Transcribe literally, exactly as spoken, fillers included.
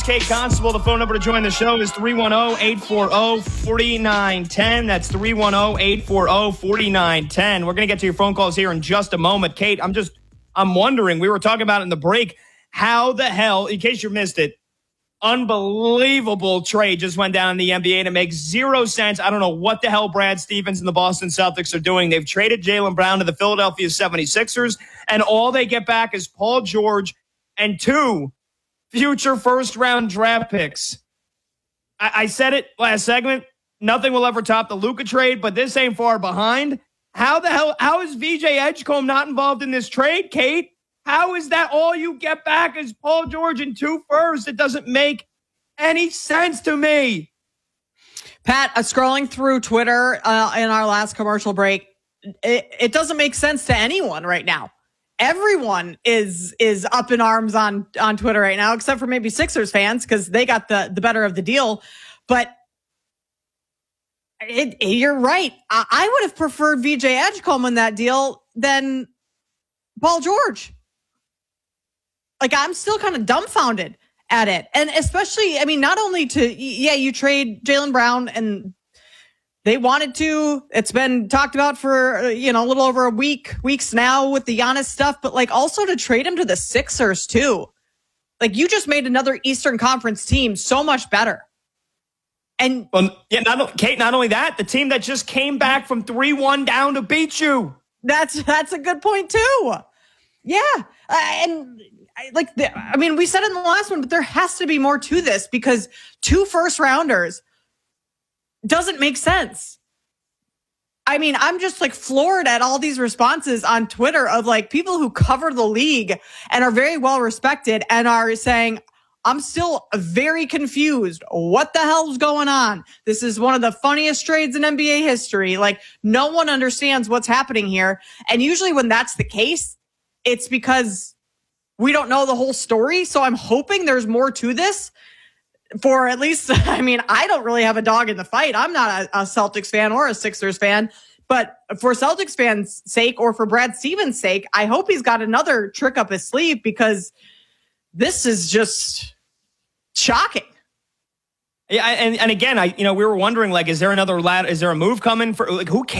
Kate Constable. The phone number to join the show is three one zero, eight four zero, four nine one zero. That's three one zero, eight four zero, four nine one zero. We're going to get to your phone calls here in just a moment. Kate, I'm just, I'm wondering, we were talking about in the break, how the hell, in case you missed it, unbelievable trade just went down in the N B A and it makes zero sense. I don't know what the hell Brad Stevens and the Boston Celtics are doing. They've traded Jaylen Brown to the Philadelphia seventy-sixers, and all they get back is Paul George and two future first-round draft picks. I, I said it last segment. Nothing will ever top the Luka trade, but this ain't far behind. How the hell, how is V J Edgecombe not involved in this trade, Kate? How is that all you get back is Paul George and two firsts? It doesn't make any sense to me. Pat, uh, scrolling through Twitter uh, in our last commercial break, it, it doesn't make sense to anyone right now. Everyone is is up in arms on, on Twitter right now, except for maybe Sixers fans because they got the, the better of the deal. But it, it, you're right. I, I would have preferred V J Edgecombe in that deal than Paul George. Like, I'm still kind of dumbfounded at it. And especially, I mean, not only to, yeah, you trade Jaylen Brown and they wanted to. It's been talked about for, you know, a little over a week, weeks now with the Giannis stuff, but like also to trade him to the Sixers too. Like, you just made another Eastern Conference team so much better. And well, yeah, not, Kate, not only that, the team that just came back from three one down to beat you. That's, that's a good point too. Yeah. Uh, and I, like, the, I mean, we said it in the last one, but there has to be more to this because two first rounders doesn't make sense. I mean, I'm just like floored at all these responses on Twitter of like people who cover the league and are very well respected and are saying, I'm still very confused. What the hell's going on? This is one of the funniest trades in N B A history. Like, no one understands what's happening here. And usually when that's the case, it's because we don't know the whole story. So I'm hoping there's more to this. For at least, I mean, I don't really have a dog in the fight. I'm not a, a Celtics fan or a Sixers fan. But for Celtics fans' sake or for Brad Stevens' sake, I hope he's got another trick up his sleeve because this is just shocking. Yeah, and, and again, I you know we were wondering, like, is there another lad? Is there a move coming for? Like, who cares?